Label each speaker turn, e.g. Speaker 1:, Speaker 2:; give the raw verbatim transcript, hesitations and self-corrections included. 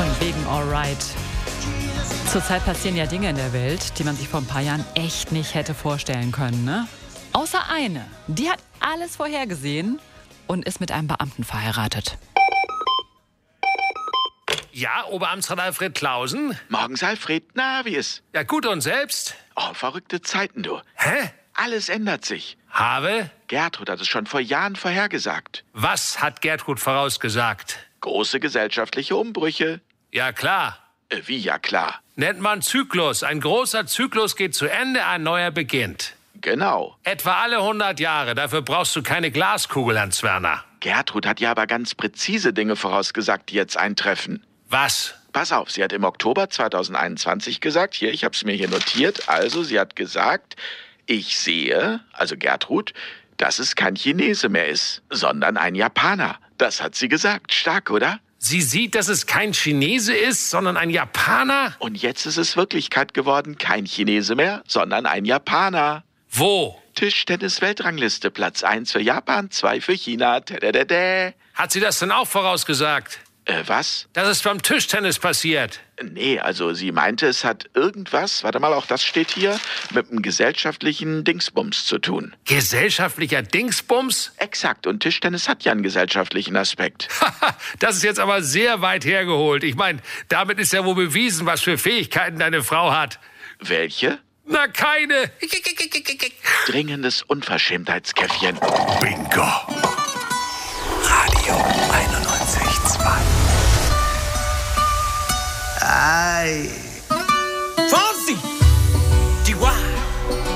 Speaker 1: Von wegen Alright. Zurzeit passieren ja Dinge in der Welt, die man sich vor ein paar Jahren echt nicht hätte vorstellen können, ne? Außer eine. Die hat alles vorhergesehen und ist mit einem Beamten verheiratet.
Speaker 2: Ja, Oberamtsrat Alfred Clausen?
Speaker 3: Morgens, Alfred. Na, wie ist?
Speaker 2: Ja, gut, und selbst?
Speaker 3: Oh, verrückte Zeiten, du.
Speaker 2: Hä?
Speaker 3: Alles ändert sich.
Speaker 2: Habe?
Speaker 3: Gertrud hat es schon vor Jahren vorhergesagt.
Speaker 2: Was hat Gertrud vorausgesagt?
Speaker 3: Große gesellschaftliche Umbrüche.
Speaker 2: Ja, klar.
Speaker 3: Äh, wie ja klar.
Speaker 2: Nennt man Zyklus. Ein großer Zyklus geht zu Ende, ein neuer beginnt.
Speaker 3: Genau.
Speaker 2: Etwa alle hundert Jahre. Dafür brauchst du keine Glaskugel, Hans Werner.
Speaker 3: Gertrud hat ja aber ganz präzise Dinge vorausgesagt, die jetzt eintreffen.
Speaker 2: Was?
Speaker 3: Pass auf, sie hat im Oktober zweitausendeinundzwanzig gesagt, hier, ich habe es mir hier notiert, also sie hat gesagt, ich sehe, also Gertrud, dass es kein Chinese mehr ist, sondern ein Japaner. Das hat sie gesagt. Stark, oder?
Speaker 2: Sie sieht, dass es kein Chinese ist, sondern ein Japaner?
Speaker 3: Und jetzt ist es Wirklichkeit geworden, kein Chinese mehr, sondern ein Japaner.
Speaker 2: Wo?
Speaker 3: Tischtennis-Weltrangliste, Platz eins für Japan, zwei für China. Tadadada.
Speaker 2: Hat sie das denn auch vorausgesagt?
Speaker 3: Äh, was?
Speaker 2: Dass es beim Tischtennis passiert.
Speaker 3: Nee, also sie meinte, es hat irgendwas, warte mal, auch das steht hier, mit einem gesellschaftlichen Dingsbums zu tun.
Speaker 2: Gesellschaftlicher Dingsbums?
Speaker 3: Exakt, und Tischtennis hat ja einen gesellschaftlichen Aspekt.
Speaker 2: Haha, das ist jetzt aber sehr weit hergeholt. Ich meine, damit ist ja wohl bewiesen, was für Fähigkeiten deine Frau hat.
Speaker 3: Welche?
Speaker 2: Na, keine.
Speaker 3: Dringendes Unverschämtheitskäffchen.
Speaker 4: Bingo. Radio einundneunzig Komma zwei. Ei.